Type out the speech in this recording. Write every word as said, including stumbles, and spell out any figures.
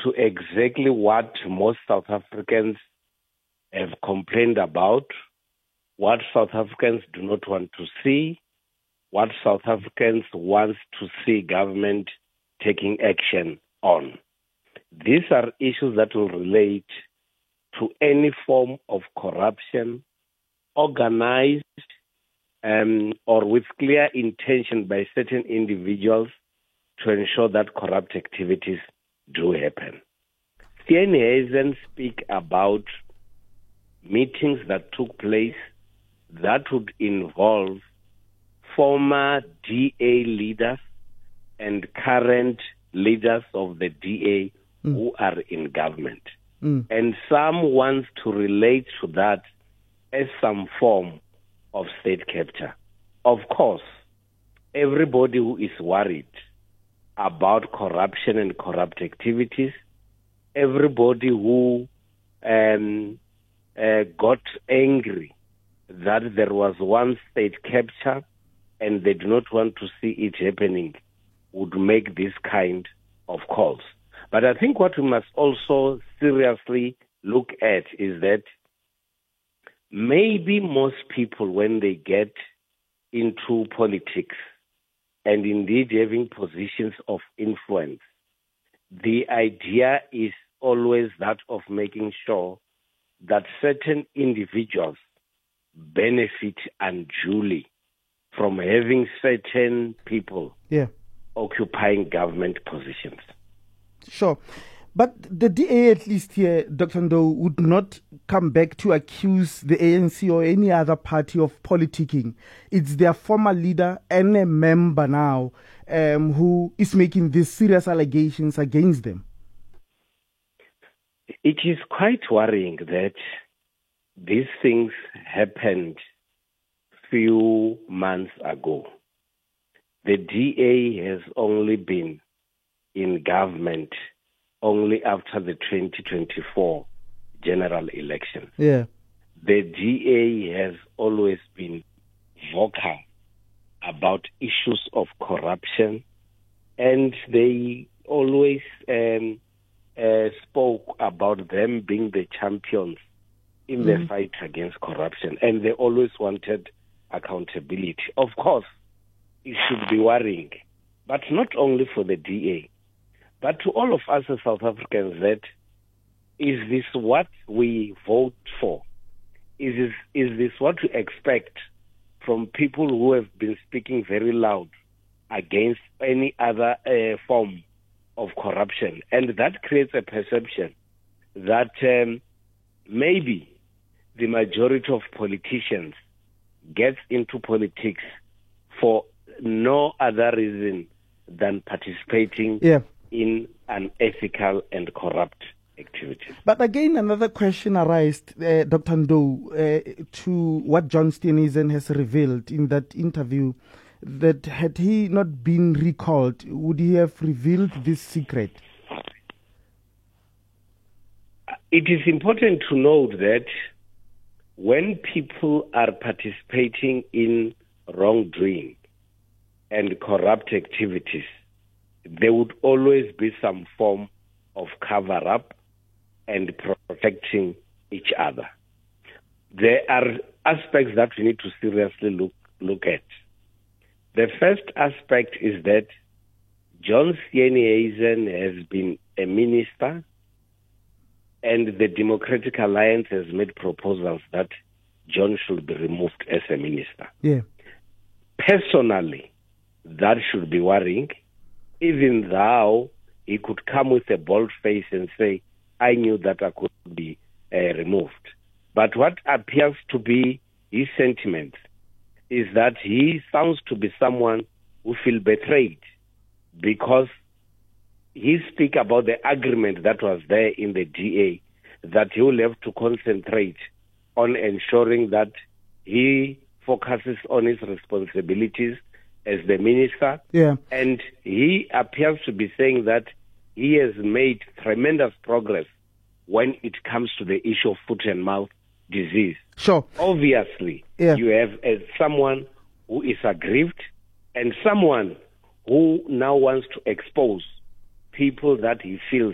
to exactly what most South Africans have complained about, what South Africans do not want to see, what South Africans want to see government taking action on. These are issues that will relate to any form of corruption, organized um, or with clear intention by certain individuals to ensure that corrupt activities do happen. Steenhuisen speak about meetings that took place that would involve former D A leaders and current leaders of the D A mm. who are in government. Mm. And some want to relate to that as some form of state capture. Of course, everybody who is worried about corruption and corrupt activities, everybody who um, uh, got angry that there was one state capture and they do not want to see it happening, would make this kind of calls. But I think what we must also seriously look at is that maybe most people, when they get into politics and indeed having positions of influence, the idea is always that of making sure that certain individuals benefit unduly from having certain people yeah. occupying government positions. Sure. But the D A, at least here, Doctor Ndou, would not come back to accuse the A N C or any other party of politicking. It's their former leader and a member now um, who is making these serious allegations against them. It is quite worrying that these things happened few months ago. The D A has only been in government only after the twenty twenty-four general election. Yeah. The D A has always been vocal about issues of corruption, and they always um, uh, spoke about them being the champions in mm-hmm. the fight against corruption, and they always wanted accountability. Of course, it should be worrying, but not only for the D A, but to all of us as South Africans, that is this what we vote for? Is this, is this what we expect from people who have been speaking very loud against any other uh, form of corruption? And that creates a perception that um, maybe the majority of politicians gets into politics for no other reason than participating yeah. in unethical and corrupt activities. But again, another question arises, uh, Doctor Ndou, uh, to what John Steenhuisen has revealed in that interview, that had he not been recalled, would he have revealed this secret? It is important to note that when people are participating in wrongdoing and corrupt activities, there would always be some form of cover-up and protecting each other. There are aspects that we need to seriously look, look at. The first aspect is that John Steenhuisen has been a minister, and the Democratic Alliance has made proposals that John should be removed as a minister. Yeah. Personally, that should be worrying, even though he could come with a bold face and say, I knew that I could be uh, removed. But what appears to be his sentiment is that he sounds to be someone who feels betrayed, because he speaks about the agreement that was there in the D A, that he will have to concentrate on ensuring that he focuses on his responsibilities as the minister. Yeah. And he appears to be saying that he has made tremendous progress when it comes to the issue of foot and mouth disease. Sure. Obviously, yeah. you have uh, someone who is aggrieved and someone who now wants to expose people that he feels